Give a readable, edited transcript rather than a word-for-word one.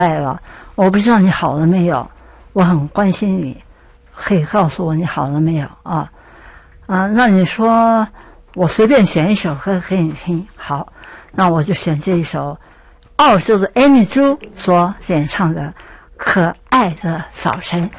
来了，我不知道你好了没有，我很关心你，可以告诉我你好了没有啊？那你说我随便选一首歌给你听，好，那我就选这一首澳洲的 Annie Zhu 所演唱的《可爱的早晨》。